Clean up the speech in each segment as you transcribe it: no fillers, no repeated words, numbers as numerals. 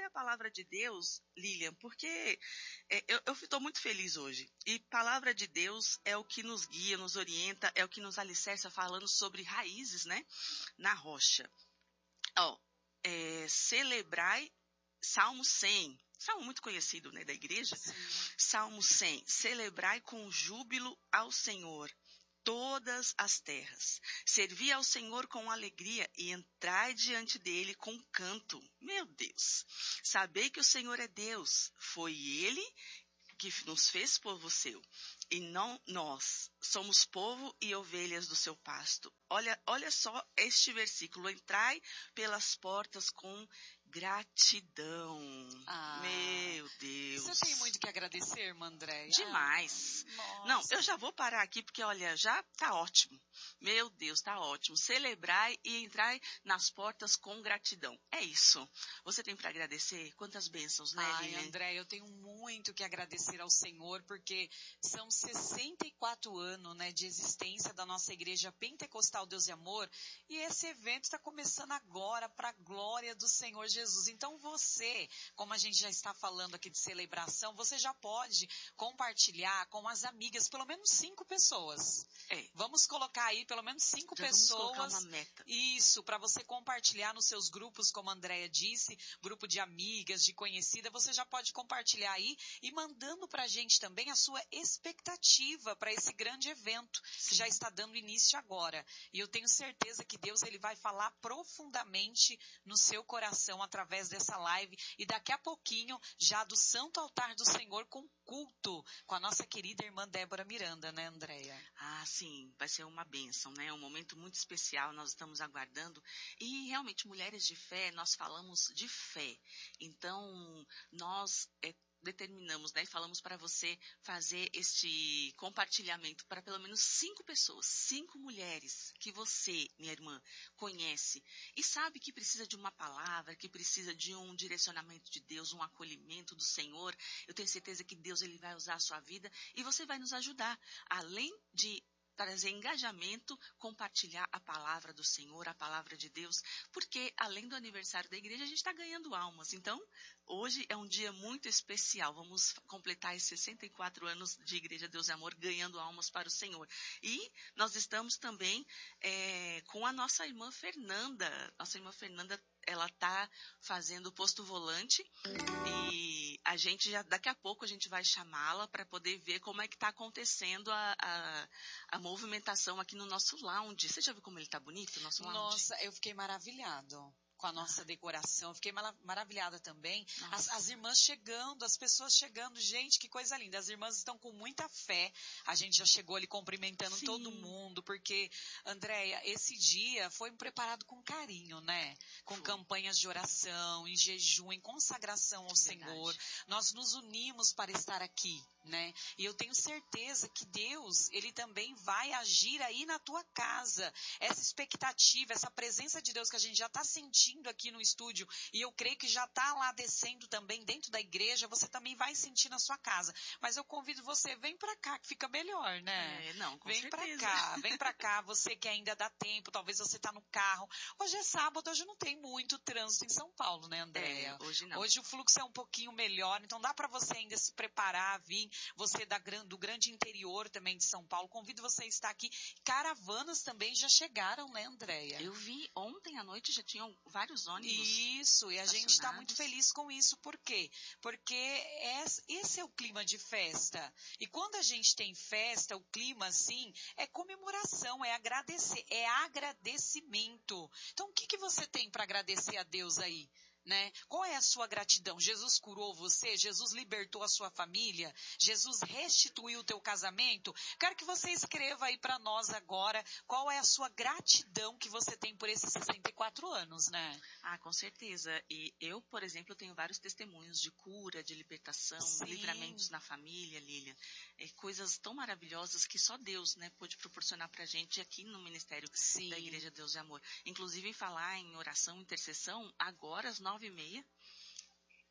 a palavra de Deus, Lilian, porque eu estou muito feliz hoje. E palavra de Deus é o que nos guia, nos orienta, é o que nos alicerça, falando sobre raízes, né? Na rocha. Celebrai, Salmo 100. Salmo muito conhecido, né, da igreja. Sim. Salmo 100. Celebrai com júbilo ao Senhor todas as terras. Servi ao Senhor com alegria e entrai diante dele com canto. Meu Deus! Sabei que o Senhor é Deus. Foi ele que nos fez povo seu. E não nós. Somos povo e ovelhas do seu pasto. Olha só este versículo. Entrai pelas portas com gratidão. Meu Deus. Você tem muito que agradecer, irmã Andréia? Demais. Nossa. Não, eu já vou parar aqui porque, olha, já tá ótimo. Meu Deus, tá ótimo. Celebrai e entrai nas portas com gratidão. É isso. Você tem para agradecer? Quantas bênçãos, né, Lilian? Andréia, eu tenho muito que agradecer ao Senhor, porque são 64 anos, né, de existência da nossa igreja Pentecostal Deus e Amor, e esse evento está começando agora para a glória do Senhor Jesus. Então você, como a gente já está falando aqui de celebração, você já pode compartilhar com as amigas, pelo menos 5 pessoas. Vamos colocar aí pelo menos 5 pessoas. Vamos colocar uma meta. Isso, para você compartilhar nos seus grupos, como a Andréia disse, grupo de amigas, de conhecida, você já pode compartilhar aí e mandando para a gente também a sua expectativa para esse grande evento que já está dando início agora. E eu tenho certeza que Deus ele vai falar profundamente no seu coração através dessa live e daqui a pouquinho já do Santo Altar do Senhor com culto com a nossa querida irmã Débora Miranda, né, Andréia? Sim, vai ser uma bênção, né? Um momento muito especial, nós estamos aguardando. E realmente, mulheres de fé, nós falamos de fé. Então, nós determinamos, né, e falamos para você fazer este compartilhamento para pelo menos 5 pessoas, 5 mulheres que você, minha irmã, conhece e sabe que precisa de uma palavra, que precisa de um direcionamento de Deus, um acolhimento do Senhor. Eu tenho certeza que Deus ele vai usar a sua vida e você vai nos ajudar, além de trazer engajamento, compartilhar a palavra do Senhor, a palavra de Deus, porque além do aniversário da igreja, a gente está ganhando almas. Então, hoje é um dia muito especial. Vamos completar esses 64 anos de Igreja Deus e Amor, ganhando almas para o Senhor. E nós estamos também com a nossa irmã Fernanda. Nossa irmã Fernanda, ela está fazendo o posto volante e a gente já, daqui a pouco a gente vai chamá-la para poder ver como é que está acontecendo a movimentação aqui no nosso lounge. Você já viu como ele está bonito, o nosso lounge? Nossa, eu fiquei maravilhado com a nossa decoração, fiquei maravilhada também, as irmãs chegando, as pessoas chegando, gente, que coisa linda, as irmãs estão com muita fé, a gente já chegou ali cumprimentando todo mundo, porque, Andréia, esse dia foi preparado com carinho, né, com campanhas de oração, em jejum, em consagração ao Senhor, nós nos unimos para estar aqui, né, e eu tenho certeza que Deus, ele também vai agir aí na tua casa, essa expectativa, essa presença de Deus que a gente já está sentindo aqui no estúdio, e eu creio que já está lá descendo também dentro da igreja, você também vai sentir na sua casa, mas eu convido você, vem pra cá que fica melhor, né? Vem pra cá, você que ainda dá tempo, talvez você tá no carro, hoje é sábado, hoje não tem muito trânsito em São Paulo, né, Andréia? Hoje não. Hoje o fluxo é um pouquinho melhor, então dá pra você ainda se preparar, vir, você do grande interior também de São Paulo, convido você a estar aqui, caravanas também já chegaram, né, Andréia? Eu vi ontem à noite, já tinham vários ônibus. Isso, e a gente está muito feliz com isso. Por quê? Porque esse é o clima de festa. E quando a gente tem festa, o clima assim, é comemoração, é agradecer, é agradecimento. Então, o que você tem para agradecer a Deus aí? Né? Qual é a sua gratidão? Jesus curou você? Jesus libertou a sua família? Jesus restituiu o teu casamento? Quero que você escreva aí para nós agora qual é a sua gratidão que você tem por esses 64 anos, né? Com certeza. E eu, por exemplo, tenho vários testemunhos de cura, de libertação, livramentos na família, Lilian. Coisas tão maravilhosas que só Deus, né, pôde proporcionar pra gente aqui no Ministério da Igreja Deus e Amor. Inclusive, falar em oração, intercessão, agora às 9h30.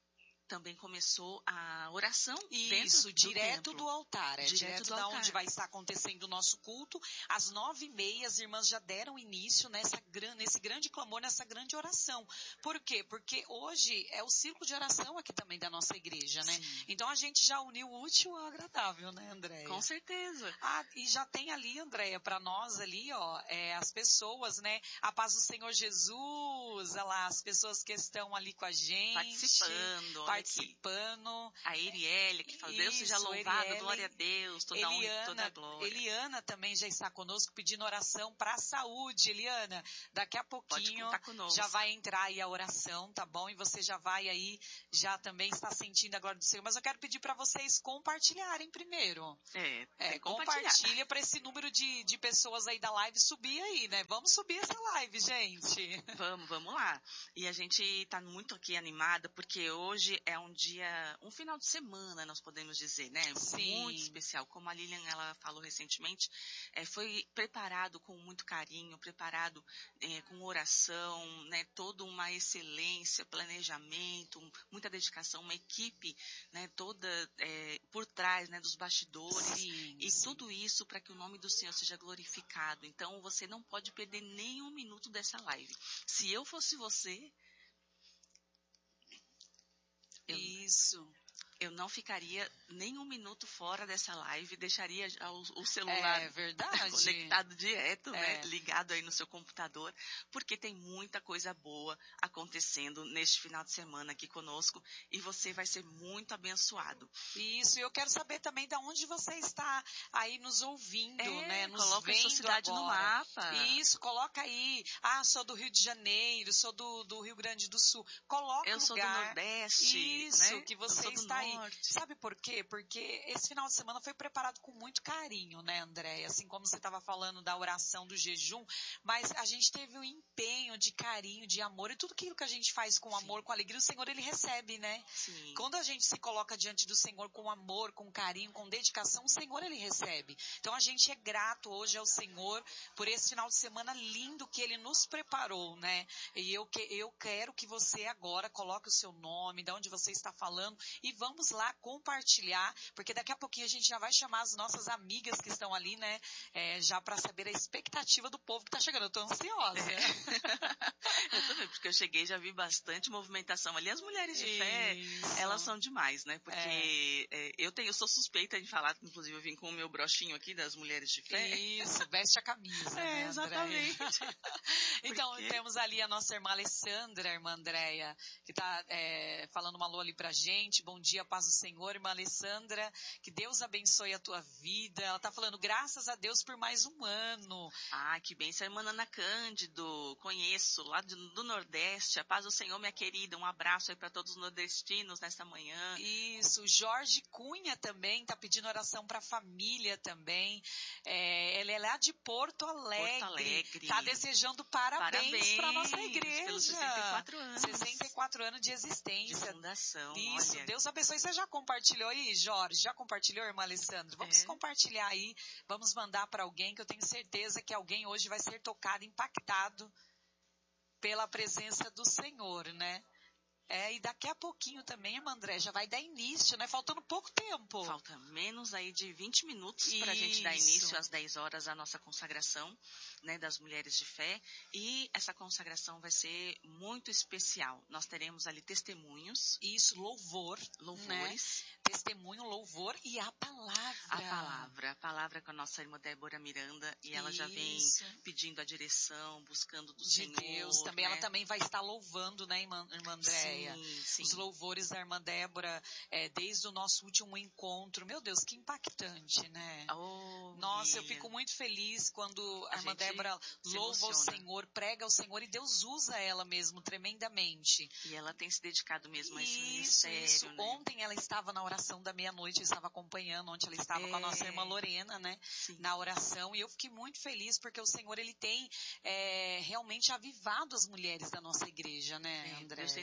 também começou a oração Isso, direto do altar. Direto do da altar. onde vai estar acontecendo o nosso culto. Às 9h30, as irmãs já deram início nesse grande clamor, nessa grande oração. Por quê? Porque hoje é o círculo de oração aqui também da nossa igreja, né? Sim. Então a gente já uniu o útil ao agradável, né, Andréia? Com certeza. E já tem ali, Andréia, para nós ali, ó, as pessoas, né? A paz do Senhor Jesus, olha lá, as pessoas que estão ali com a gente. Participando. A Erielle, que fala, Deus seja louvado, Erielle, glória a Deus, toda honra e toda a glória. Eliana também já está conosco, pedindo oração para a saúde. Eliana, daqui a pouquinho já vai entrar aí a oração, tá bom? E você já vai aí, já também está sentindo a glória do Senhor. Mas eu quero pedir para vocês compartilharem primeiro. Compartilha para esse número de pessoas aí da live subir aí, né? Vamos subir essa live, gente. Vamos lá. E a gente está muito aqui animada, porque hoje é um final de semana, nós podemos dizer, né? Sim. Muito especial. Como a Lilian, ela falou recentemente, foi preparado com muito carinho, preparado com oração, né? Toda uma excelência, planejamento, muita dedicação, uma equipe, né? Toda por trás, né? Dos bastidores. Sim. Tudo isso para que o nome do Senhor seja glorificado. Então, você não pode perder nem um minuto dessa live. Se eu fosse você, eu não ficaria nem um minuto fora dessa live, deixaria o celular conectado direto, né, ligado aí no seu computador, porque tem muita coisa boa acontecendo neste final de semana aqui conosco e você vai ser muito abençoado. Isso, eu quero saber também de onde você está aí nos ouvindo, né, nos coloca vendo a sua cidade agora. No mapa. Isso, coloca aí, sou do Rio de Janeiro, sou do Rio Grande do Sul, coloca eu o lugar. Eu sou do Nordeste, isso, né? Que você está aí. Sabe por quê? Porque esse final de semana foi preparado com muito carinho, né, Andréia? Assim como você estava falando da oração, do jejum, mas a gente teve um empenho de carinho, de amor, e tudo aquilo que a gente faz com amor, com alegria, o Senhor, Ele recebe, né? Sim. Quando a gente se coloca diante do Senhor com amor, com carinho, com dedicação, o Senhor, Ele recebe. Então a gente é grato hoje ao Senhor por esse final de semana lindo que Ele nos preparou, né? E eu quero que você agora coloque o seu nome, de onde você está falando, e vamos lá compartilhar, porque daqui a pouquinho a gente já vai chamar as nossas amigas que estão ali, né, já para saber a expectativa do povo que está chegando. Eu tô ansiosa. Eu também, porque eu cheguei e já vi bastante movimentação ali. As mulheres de fé, elas são demais, né, porque eu sou suspeita de falar, inclusive eu vim com o meu brochinho aqui das mulheres de fé. Isso, veste a camisa, né, exatamente. Então, temos ali a nossa irmã Alessandra, irmã Andréia, que está falando uma alô ali pra gente. Bom dia, paz do Senhor, irmã Alessandra, que Deus abençoe a tua vida. Ela está falando, graças a Deus por mais um ano. Que bênção, irmã Ana Cândido, conheço, lá do Nordeste. A paz do Senhor, minha querida, um abraço aí para todos os nordestinos nesta manhã. Isso, Jorge Cunha também está pedindo oração para a família também. Ele é lá de Porto Alegre. Está desejando parabéns para a nossa igreja. Pelos 64 anos. 64 anos de existência. De fundação. Isso, olha. Deus abençoe. Você já compartilhou aí, Jorge? Já compartilhou, irmã Alessandra? Vamos compartilhar aí, vamos mandar para alguém, que eu tenho certeza que alguém hoje vai ser tocado, impactado pela presença do Senhor, né? E daqui a pouquinho também, irmã André, já vai dar início, né? Faltando pouco tempo. Falta menos aí de 20 minutos para a gente dar início às 10 horas à nossa consagração, né, das mulheres de fé. E essa consagração vai ser muito especial. Nós teremos ali testemunhos. Isso, louvores. Né? Testemunho, louvor e a palavra. A palavra com a nossa irmã Débora Miranda. E ela já vem pedindo a direção, buscando do Senhor. Deus também. Né? Ela também vai estar louvando, né, irmã Andréia? Sim. Os louvores da irmã Débora, desde o nosso último encontro. Meu Deus, que impactante, né? Nossa, eu fico muito feliz quando a irmã Débora louva o Senhor, prega o Senhor, e Deus usa ela mesmo tremendamente. E ela tem se dedicado mesmo a esse ministério. Isso. Né? Ontem ela estava na oração da meia-noite, eu estava acompanhando, ontem ela estava com a nossa irmã Lorena, né? Sim. Na oração, e eu fiquei muito feliz, porque o Senhor, Ele tem realmente avivado as mulheres da nossa igreja, né, André? Deus tem dado um novo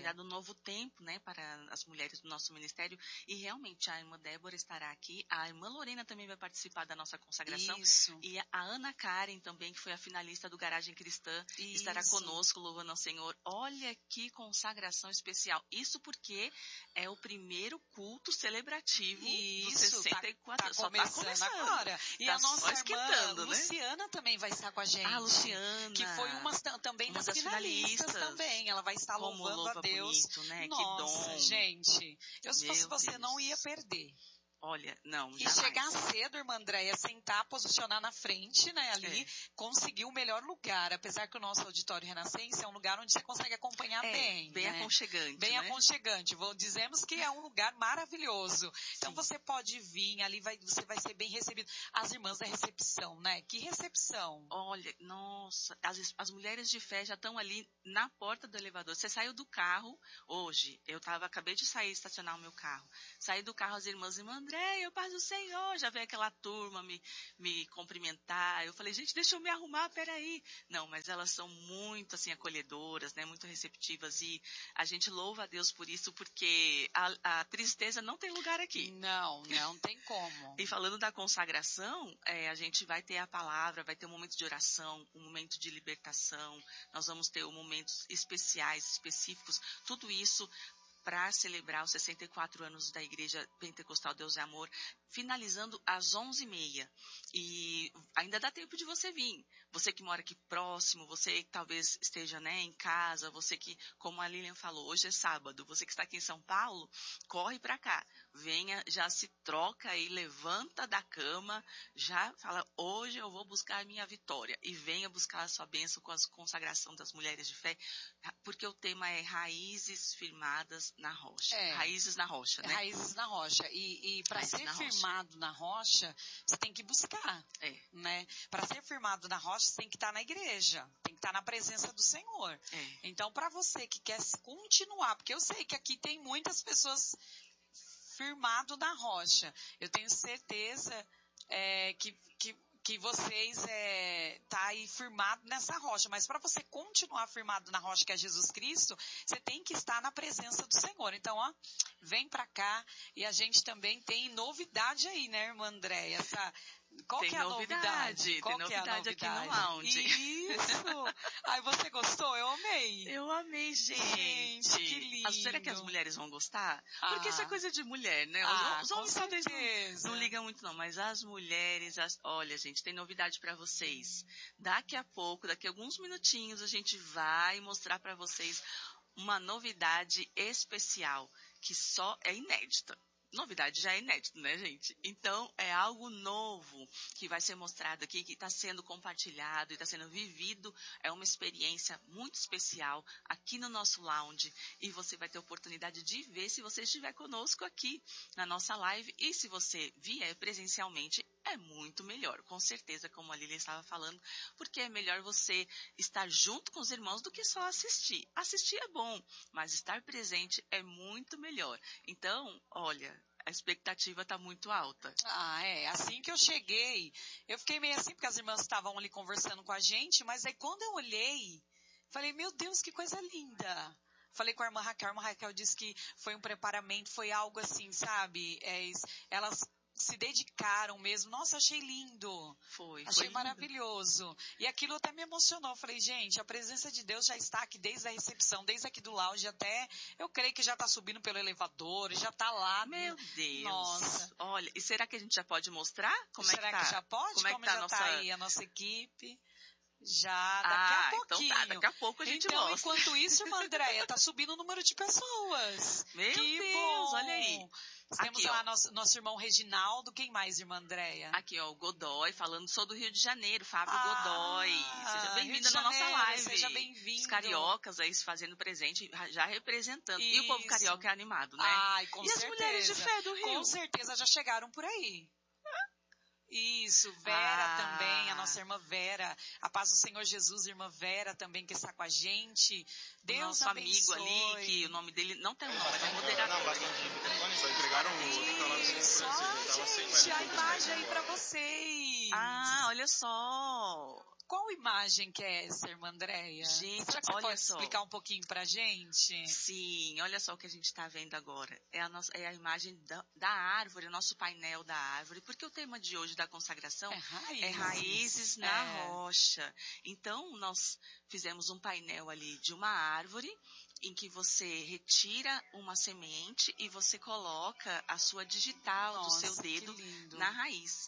novo tempo, né, para as mulheres do nosso ministério. E realmente a irmã Débora estará aqui, a irmã Lorena também vai participar da nossa consagração. Isso. E a Ana Karen também, que foi a finalista do Garagem Cristã, estará conosco, louvando ao Senhor. Olha que consagração especial. Isso porque é o primeiro culto celebrativo dos 64 anos. Tá começando agora. E a nossa irmã Luciana, né, também vai estar com a gente. A Luciana. Que foi também uma das finalistas também. Ela vai estar louvando a Deus. Bonito, né? Nossa, que dom. Gente. Se fosse você, não ia perder. Olha, não, jamais. E chegar cedo, irmã Andréia, sentar, posicionar na frente, né, ali, conseguir o melhor lugar. Apesar que o nosso auditório Renascença é um lugar onde você consegue acompanhar bem, bem, né? Aconchegante, bem, né? Aconchegante. Dizemos que é um lugar maravilhoso. Então, você pode vir, ali você vai ser bem recebido. As irmãs da recepção, né? Que recepção. Olha, nossa, as mulheres de fé já estão ali na porta do elevador. Você saiu do carro, hoje, acabei de sair, estacionar o meu carro. Saí do carro, as irmãs, Andréia, paz do Senhor, já veio aquela turma me cumprimentar. Eu falei, gente, deixa eu me arrumar, peraí. Não, mas elas são muito, assim, acolhedoras, né, muito receptivas, e a gente louva a Deus por isso, porque a tristeza não tem lugar aqui. Não tem como. E falando da consagração, a gente vai ter a palavra, vai ter um momento de oração, um momento de libertação, nós vamos ter momentos especiais, específicos, tudo isso para celebrar os 64 anos da Igreja Pentecostal Deus é Amor, finalizando às 11h30. E ainda dá tempo de você vir. Você que mora aqui próximo, você que talvez esteja, né, em casa, você que, como a Lilian falou, hoje é sábado, você que está aqui em São Paulo, corre para cá. Venha, já se troca aí, levanta da cama, já fala, hoje eu vou buscar a minha vitória. E venha buscar a sua bênção com a consagração das mulheres de fé, porque o tema é Raízes Firmadas na Rocha. Raízes na rocha, né? Raízes na rocha. E para ser firmado na rocha, você tem que buscar, né? Para ser firmado na rocha, você tem que estar na igreja, tem que estar na presença do Senhor. Então, para você que quer continuar, porque eu sei que aqui tem muitas pessoas firmado na rocha, eu tenho certeza que vocês tá aí firmado nessa rocha, mas para você continuar firmado na rocha que é Jesus Cristo, você tem que estar na presença do Senhor. Então, vem para cá, e a gente também tem novidade aí, né, irmã Andréia? Qual que é a novidade? Tem novidade aqui no lounge. Isso! Ai, você gostou? Eu amei. Eu amei, gente. Que lindo. Será que as mulheres vão gostar? Porque isso é coisa de mulher, né? Os homens talvez não ligam muito não, mas as mulheres, olha, gente, tem novidade para vocês. Daqui a pouco, daqui a alguns minutinhos, a gente vai mostrar para vocês uma novidade especial, que só é inédita. Novidade já é inédito, né, gente? Então, é algo novo que vai ser mostrado aqui, que está sendo compartilhado e está sendo vivido. É uma experiência muito especial aqui no nosso lounge. E você vai ter oportunidade de ver se você estiver conosco aqui na nossa live. E se você vier presencialmente, é muito melhor, com certeza, como a Lilian estava falando, porque é melhor você estar junto com os irmãos do que só assistir. Assistir é bom, mas estar presente é muito melhor. Então, olha, a expectativa está muito alta. Assim que eu cheguei, eu fiquei meio assim, porque as irmãs estavam ali conversando com a gente, mas aí quando eu olhei, falei, meu Deus, que coisa linda. Falei com a irmã Raquel disse que foi um preparamento, foi algo assim, sabe? Elas se dedicaram mesmo. Nossa, achei lindo. Achei maravilhoso. E aquilo até me emocionou. Falei, gente, a presença de Deus já está aqui desde a recepção, desde aqui do lounge até, eu creio que já está subindo pelo elevador, já está lá. Meu Deus. Nossa. Olha, e será que a gente já pode mostrar? Será que já pode? Como já está aí a nossa equipe? Já, daqui a pouquinho. Então daqui a pouco a gente mostra. Enquanto isso, irmã Andréia, tá subindo o número de pessoas. Meu Deus, olha aí. Temos lá nosso irmão Reginaldo. Quem mais, irmã Andréia? Aqui, o Godoy, falando, sou do Rio de Janeiro, Fábio Godoy. Seja bem-vindo na nossa live. Seja bem-vindo. Os cariocas aí se fazendo presente, já representando. Isso. E o povo carioca é animado, né? Com e certeza. As mulheres de fé do Rio? Com certeza já chegaram por aí. Isso, Vera também, a nossa irmã Vera, a paz do Senhor Jesus, irmã Vera também que está com a gente. Deus nosso abençoe. amigo ali, que o nome dele não tem um nome, mas é moderador. Não, bastante microfones, só entregaram gente, a imagem aí pra vocês. Olha só. qual imagem que é essa, irmã Andréia? Gente, será que você olha pode só. explicar um pouquinho pra gente? Sim, olha só o que a gente está vendo agora. É a imagem da árvore, o nosso painel da árvore, porque o tema de hoje da consagração é raízes na rocha. Então, nós fizemos um painel ali de uma árvore, em que você retira uma semente e você coloca a sua digital do seu dedo na raiz.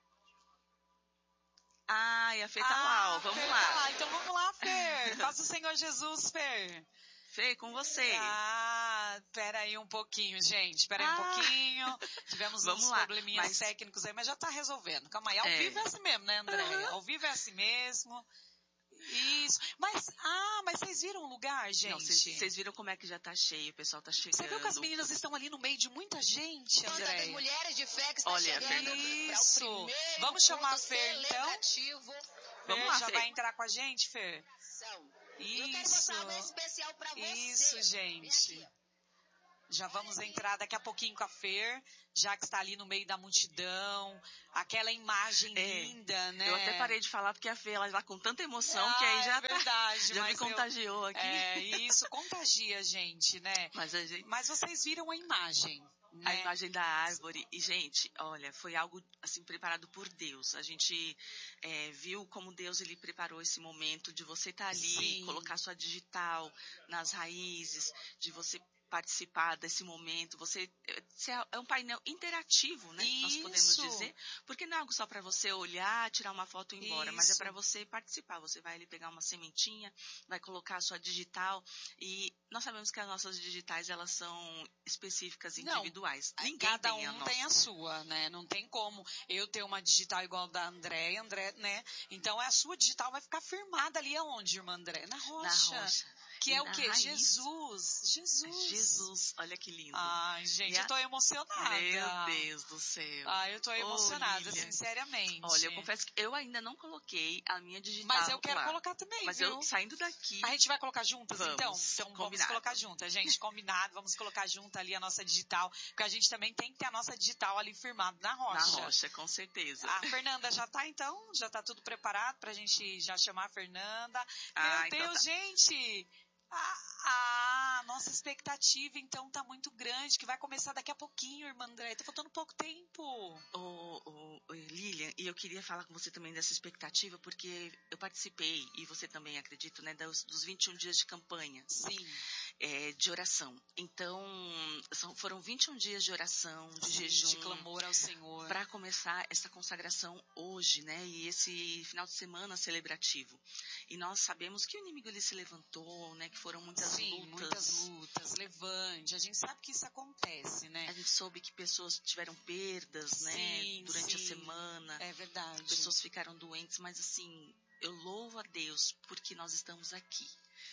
E a Fê tá lá, ó. Vamos lá. Tá lá. Então vamos lá, Fer. Paz do Senhor Jesus, Fer. Fê, com você. Pera aí um pouquinho, gente. Pera aí um pouquinho. Tivemos uns probleminhas técnicos aí, mas já tá resolvendo. Calma aí. Ao vivo é assim mesmo, né, Andréia? Ao vivo é assim mesmo. Isso. Mas vocês viram o lugar, gente? Não, vocês viram como é que já tá cheio, o pessoal tá chegando. Você viu que as meninas estão ali no meio de muita gente, Andréia? Das mulheres de fé que está chegando. Isso. Vamos chamar a Fer, então? Vamos lá, já Fer. vai entrar com a gente, Fer? Isso. Eu quero mostrar algo especial pra você. Isso, gente. Já vamos entrar daqui a pouquinho com a Fer, já que está ali no meio da multidão, aquela imagem linda, né? Eu até parei de falar porque a Fê, ela está com tanta emoção que aí já verdade, já me contagiou aqui. Isso contagia a gente, né? Mas vocês viram a imagem, né? A imagem da árvore. E, gente, olha, foi algo assim preparado por Deus. A gente viu como Deus ele preparou esse momento de você estar ali, colocar sua digital nas raízes, de você participar desse momento, é um painel interativo, né? Nós podemos dizer, porque não é algo só para você olhar, tirar uma foto e ir embora, mas é para você participar. Você vai ali pegar uma sementinha, vai colocar a sua digital e nós sabemos que as nossas digitais elas são específicas, individuais. Cada um tem a sua, né? Não tem como eu ter uma digital igual da André, né? Então a sua digital vai ficar firmada ali aonde, irmã André? Na rocha. Na rocha. Que é o quê? Raiz. Jesus. Olha que lindo. Ai, gente, eu tô emocionada. Meu Deus do céu. Eu tô emocionada, sinceramente. Olha, eu confesso que eu ainda não coloquei a minha digital. Mas eu quero colocar também, Mas viu? eu saindo daqui. A gente vai colocar juntas, então? Então combinado. Vamos colocar juntas, gente. Combinado, vamos colocar junto ali a nossa digital. Porque a gente também tem que ter a nossa digital ali firmada na rocha. Na rocha, com certeza. A Fernanda já tá, então? Já tá tudo preparado pra gente já chamar a Fernanda? Meu Deus, gente! Nossa expectativa, então, tá muito grande, que vai começar daqui a pouquinho, irmã André. Tá faltando pouco tempo. Lilian, e eu queria falar com você também dessa expectativa, porque eu participei, e você também, acredito, né, dos 21 dias de campanha. Sim. De oração. Então, foram 21 dias de oração, de jejum. De clamor ao Senhor. Para começar essa consagração hoje, né? E esse final de semana celebrativo. E nós sabemos que o inimigo ele se levantou, né? Que foram muitas lutas. Muitas lutas, levante. A gente sabe que isso acontece, né? A gente soube que pessoas tiveram perdas, né? Durante a semana. É verdade. Pessoas ficaram doentes, mas assim, eu louvo a Deus porque nós estamos aqui.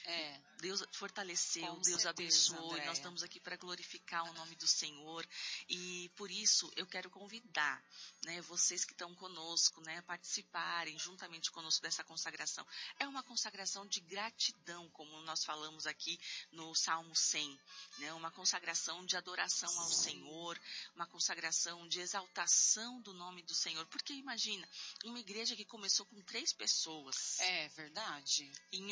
Deus fortaleceu, Com Deus certeza, abençoou, Andréia. e nós estamos aqui para glorificar o nome do Senhor, e por isso eu quero convidar, né, vocês que estão conosco, né, a participarem juntamente conosco dessa consagração. É uma consagração de gratidão, como nós falamos aqui no Salmo 100, né, uma consagração de adoração ao Senhor, uma consagração de exaltação do nome do Senhor, porque imagina, uma igreja que começou com 3 pessoas. É verdade. Em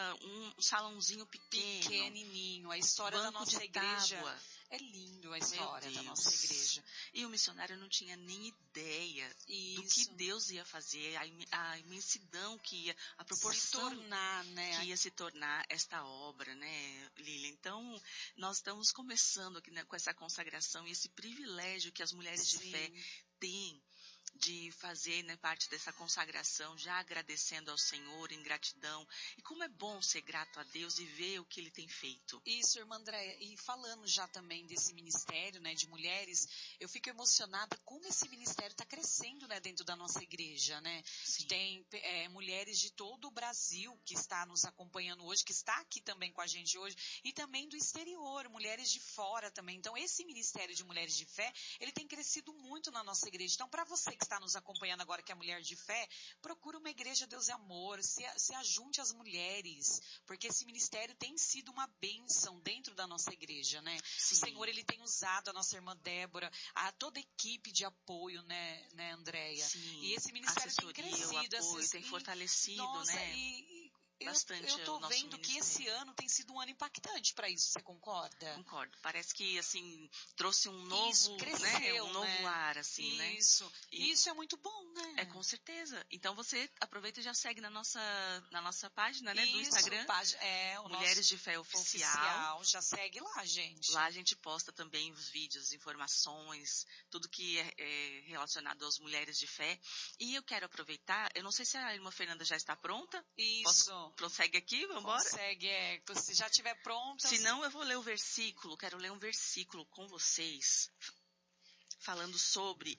um salãozinho pequenininho, a história da nossa igreja é lindo, a história da nossa igreja. E o missionário não tinha nem ideia do que Deus ia fazer, a imensidão que ia, a proporção que ia se tornar esta obra, né, Lília? Então, nós estamos começando aqui, né, com essa consagração e esse privilégio que as mulheres de fé têm de fazer, né, parte dessa consagração, já agradecendo ao Senhor em gratidão. E como é bom ser grato a Deus e ver o que Ele tem feito. Isso, irmã Andréia. E falando já também desse ministério, né, de mulheres, eu fico emocionada como esse ministério está crescendo, né, dentro da nossa igreja, né? Sim. Tem mulheres de todo o Brasil que está nos acompanhando hoje, que está aqui também com a gente hoje, e também do exterior, mulheres de fora também. Então, esse ministério de mulheres de fé, ele tem crescido muito na nossa igreja. Então, para você que está nos acompanhando agora, que é mulher de fé, procura uma igreja Deus e Amor, se ajunte às mulheres, porque esse ministério tem sido uma bênção dentro da nossa igreja, né? Sim. O Senhor, Ele tem usado a nossa irmã Débora, toda a equipe de apoio, né, Andréia? Sim. E esse ministério tem crescido. O apoio tem fortalecido, nossa, né? Eu tô vendo que esse ano tem sido um ano impactante para isso, você concorda? Concordo. Parece que, assim, trouxe um novo, isso, cresceu, né? Um novo ar, assim, né? Isso. E isso é muito bom, né? Com certeza. Então você aproveita e já segue na nossa página, né? Do Instagram. Mulheres de Fé Oficial. Já segue lá, gente. Lá a gente posta também os vídeos, informações, tudo que é relacionado às mulheres de fé. E eu quero aproveitar, eu não sei se a irmã Fernanda já está pronta. Isso. Prossegue aqui, vamos embora? Consegue, se já estiver pronta. Se não, eu vou ler o versículo, quero ler um versículo com vocês, falando sobre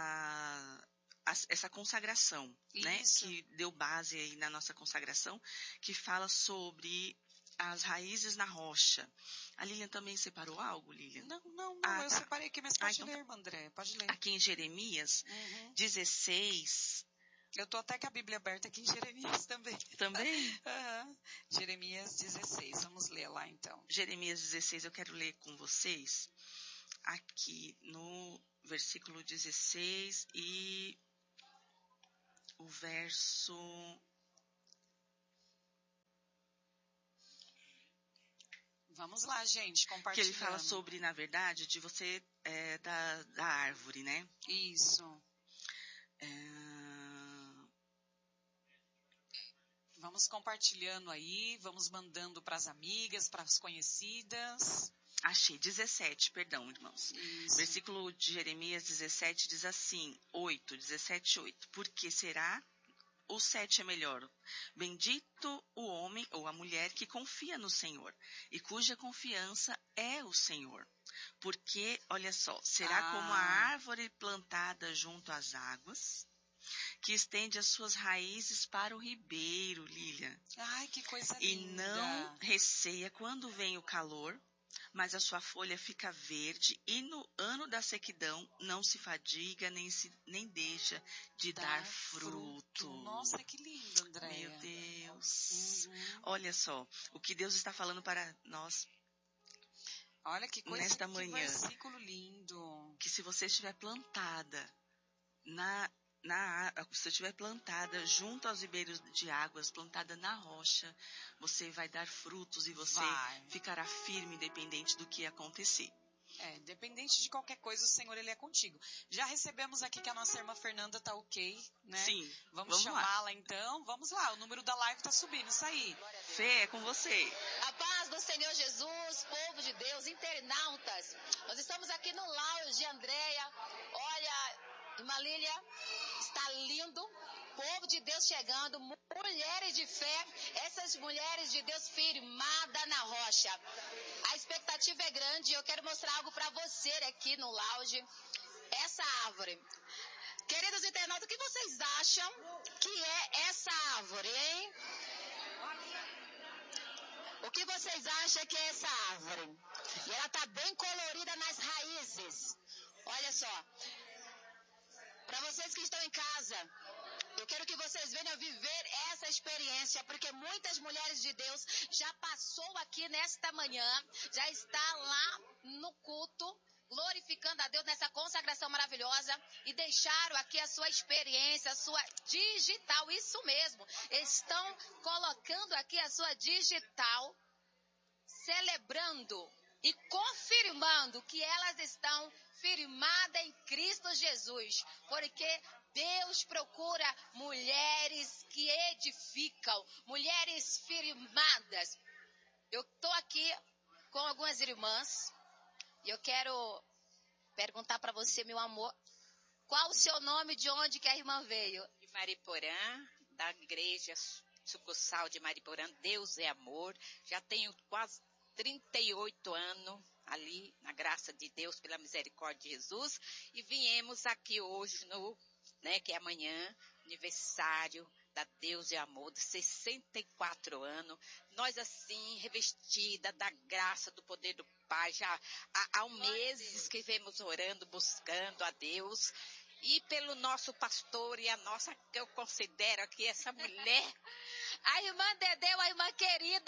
essa consagração, né? Que deu base aí na nossa consagração, que fala sobre as raízes na rocha. A Lilian também separou algo, Lilian? Não, eu separei aqui, mas pode ler, André, pode ler. Aqui em Jeremias 16... Eu tô até com a Bíblia aberta aqui em Jeremias também. Também? Jeremias 16, vamos ler lá então. Jeremias 16, eu quero ler com vocês, aqui no versículo 16 e o verso... Vamos lá, gente, compartilhando. Que ele fala sobre, na verdade, de você, da árvore, né? Isso. Vamos compartilhando aí, vamos mandando para as amigas, para as conhecidas. Achei, 17, perdão, irmãos. Isso. Versículo de Jeremias 17 diz assim, 17, 8. Porque será, o 7 é melhor, bendito o homem ou a mulher que confia no Senhor e cuja confiança é o Senhor. Porque, olha só, será como a árvore plantada junto às águas, que estende as suas raízes para o ribeiro, Lilian. Ai, que coisa linda. E não receia quando vem o calor, mas a sua folha fica verde e no ano da sequidão não se fadiga nem deixa de dar fruto. Nossa, que lindo, Andréia. Meu Deus. Olha só, o que Deus está falando para nós. Olha que coisa, nesta manhã, versículo lindo. Que se você estiver plantada se você estiver plantada junto aos ribeiros de águas, plantada na rocha, você vai dar frutos e você ficará firme, independente do que acontecer. Dependente de qualquer coisa, o Senhor, Ele é contigo. Já recebemos aqui que a nossa irmã Fernanda tá ok, né? Sim. Vamos chamá-la então. Vamos lá, o número da live tá subindo, isso aí. Fê, é com você. A paz do Senhor Jesus, povo de Deus, internautas. Nós estamos aqui no lounge de Andréia. Olha, irmã Lília, está lindo. Povo de Deus chegando, mulheres de fé, essas mulheres de Deus firmadas na rocha. A expectativa é grande e eu quero mostrar algo para você aqui no lounge. Essa árvore. Queridos internautas, o que vocês acham que é essa árvore, hein? O que vocês acham que é essa árvore? E ela está bem colorida nas raízes. Olha só. Para vocês que estão em casa, eu quero que vocês venham viver essa experiência, porque muitas mulheres de Deus já passou aqui nesta manhã, já está lá no culto, glorificando a Deus nessa consagração maravilhosa e deixaram aqui a sua experiência, a sua digital, isso mesmo, estão colocando aqui a sua digital, celebrando e confirmando que elas estão firmadas em Cristo Jesus, porque Deus procura mulheres que edificam, mulheres firmadas. Eu estou aqui com algumas irmãs e eu quero perguntar para você, meu amor, qual o seu nome, de onde que a irmã veio? De Mariporã, da igreja sucursal de Mariporã, Deus é Amor. Já tenho quase 38 anos ali, na graça de Deus, pela misericórdia de Jesus, e viemos aqui hoje, que é amanhã, aniversário da Deus é Amor, de 64 anos, nós assim, revestida da graça, do poder do Pai, já há meses que vemos orando, buscando a Deus, e pelo nosso pastor e a nossa, que eu considero aqui essa mulher. A irmã Dedê é uma irmã querida.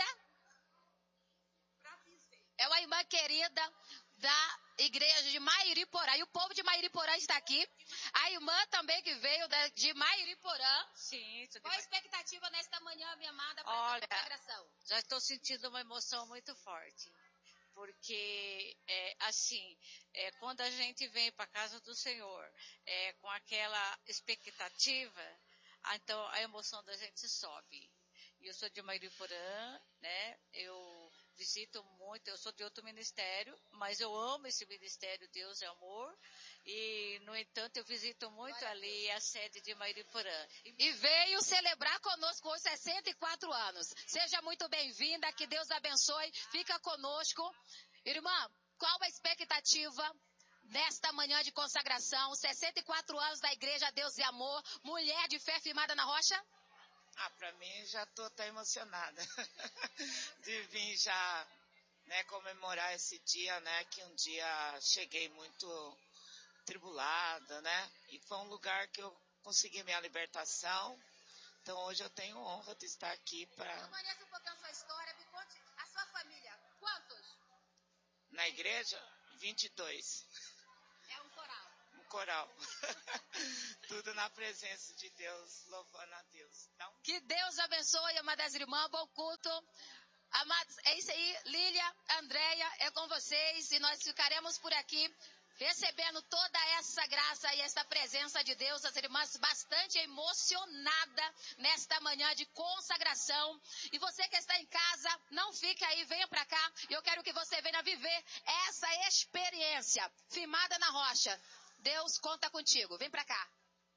É uma irmã querida da igreja de Mairiporã. E o povo de Mairiporã está aqui. A irmã também que veio de Mairiporã. Sim. Qual a expectativa nesta manhã, minha amada, para Olha, essa consagração? Já estou sentindo uma emoção muito forte. Porque, quando a gente vem para a casa do Senhor com aquela expectativa, então a emoção da gente sobe. E eu sou de Mairiporã, né? Eu visito muito, eu sou de outro ministério, mas eu amo esse ministério, Deus é Amor. E, no entanto, eu visito muito ali a sede de Mairiporã. E veio celebrar conosco os 64 anos. Seja muito bem-vinda, que Deus abençoe. Fica conosco. Irmã, qual a expectativa nesta manhã de consagração? 64 anos da Igreja Deus e Amor, mulher de fé firmada na rocha? Para mim já estou até emocionada de vir já, né, comemorar esse dia, né, que um dia cheguei muito tribulada, né, e foi um lugar que eu consegui minha libertação. Então hoje eu tenho honra de estar aqui para... Eu conheço um pouquinho a sua história, me conte a sua família. Quantos? Na igreja, 22. É um coral. Um coral. Tudo na presença de Deus, louvando a Deus. Então... Que Deus abençoe, amadas irmãs, bom culto. Amados, é isso aí, Lília, Andréia, é com vocês e nós ficaremos por aqui recebendo toda essa graça e essa presença de Deus, as irmãs bastante emocionadas nesta manhã de consagração. E você que está em casa, não fique aí, venha para cá. Eu quero que você venha viver essa experiência firmada na rocha. Deus conta contigo, vem para cá.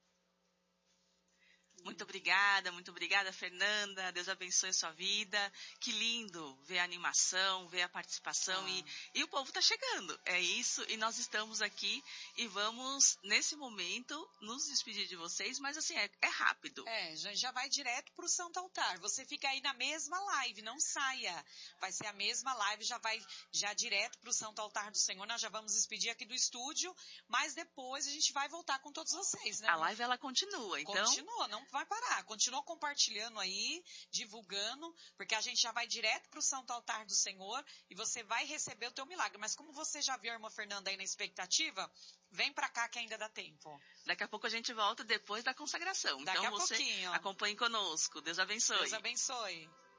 Muito obrigada, Fernanda. Deus abençoe a sua vida. Que lindo ver a animação, ver a participação. E o povo está chegando. É isso. E nós estamos aqui e vamos, nesse momento, nos despedir de vocês. Mas assim, é rápido. Já vai direto para o Santo Altar. Você fica aí na mesma live, não saia. Vai ser a mesma live, já vai direto para o Santo Altar do Senhor. Nós já vamos despedir aqui do estúdio. Mas depois a gente vai voltar com todos vocês, né? A live, ela continua, então... Continua, não vai parar, continua compartilhando aí, divulgando, porque a gente já vai direto para o Santo Altar do Senhor e você vai receber o teu milagre. Mas como você já viu a irmã Fernanda aí na expectativa, vem para cá que ainda dá tempo. Daqui a pouco a gente volta depois da consagração. Daqui então a você pouquinho. Acompanhe conosco. Deus abençoe. Deus abençoe.